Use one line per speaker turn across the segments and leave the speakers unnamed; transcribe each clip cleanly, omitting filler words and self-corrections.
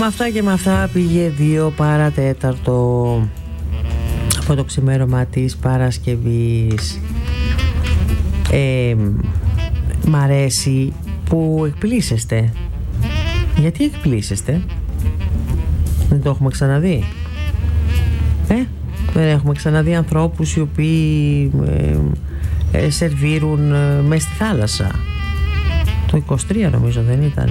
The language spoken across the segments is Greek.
Με αυτά και με αυτά πήγε 2 παρατέταρτο από το ξημέρωμα της Παρασκευής. Μ' αρέσει που εκπλήσεστε. Γιατί εκπλήσεστε? Δεν το έχουμε ξαναδεί. Δεν έχουμε ξαναδεί ανθρώπους οι οποίοι σερβίρουν μες στη θάλασσα. Το 23 νομίζω δεν ήταν?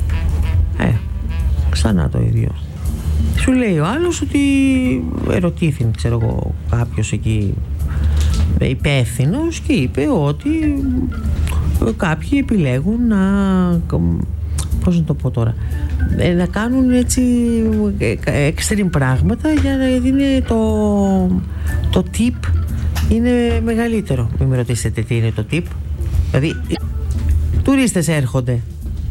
Ξανά το ίδιο. Σου λέει ο άλλος ότι ερωτήθη, ξέρω εγώ, κάποιος εκεί υπεύθυνος και είπε ότι κάποιοι επιλέγουν να, πώς να το πω τώρα, να κάνουν έτσι extreme πράγματα για να είναι το tip είναι μεγαλύτερο. Μην με ρωτήσετε τι είναι το tip. Δηλαδή τουρίστες έρχονται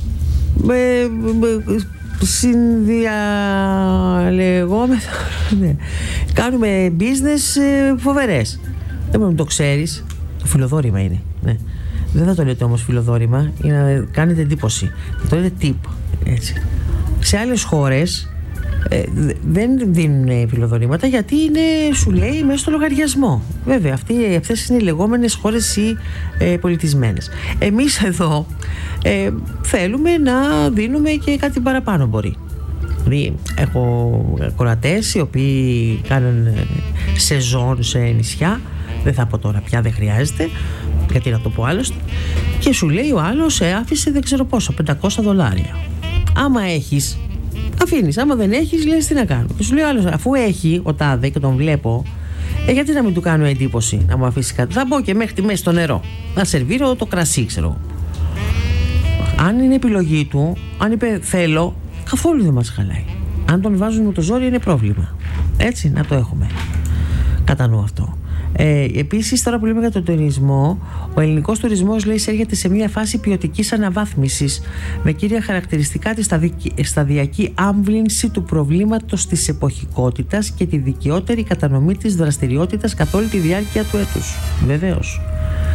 συνδιαλεγόμεθα, ναι. Κάνουμε business φοβερές. Δεν μπορεί να το ξέρεις. Το φιλοδόρημα είναι, ναι. Δεν θα το λέτε όμως φιλοδόρημα, είναι να κάνετε εντύπωση. Θα το λέτε tip, έτσι. Σε άλλες χώρες δεν δίνουν φιλοδορήματα γιατί είναι, σου λέει, μέσα στο λογαριασμό. Βέβαια, αυτές είναι οι λεγόμενες χώρες οι πολιτισμένες. Εμείς εδώ θέλουμε να δίνουμε και κάτι παραπάνω μπορεί. Δηλαδή, έχω κορατές οι οποίοι κάνουν σεζόν σε νησιά. Δεν θα πω τώρα πια, δεν χρειάζεται, γιατί να το πω άλλωστε. Και σου λέει ο άλλος, άφησε δεν ξέρω πόσο, $500. Άμα έχεις, αφήνεις. Άμα δεν έχεις, λες τι να κάνω. Και σου λέει ο άλλος, αφού έχει ο τάδε και τον βλέπω, γιατί να μην του κάνω εντύπωση να μου αφήσει κάτι? Θα μπω και μέχρι τη μέση στο νερό να σερβίρω το κρασί, ξέρω. Αν είναι επιλογή του, αν είπε θέλω, καθόλου δεν μας χαλάει. Αν τον βάζουν με το ζόρι είναι πρόβλημα. Έτσι, να το έχουμε κατά νου αυτό. Επίσης, τώρα που λέμε για τον τουρισμό, ο ελληνικός τουρισμός, λέει, έρχεται σε μια φάση ποιοτικής αναβάθμισης με κύρια χαρακτηριστικά τη σταδιακή άμβλυνση του προβλήματος της εποχικότητας και τη δικαιότερη κατανομή της δραστηριότητας καθ' όλη τη διάρκεια του έτους. Βεβαίως.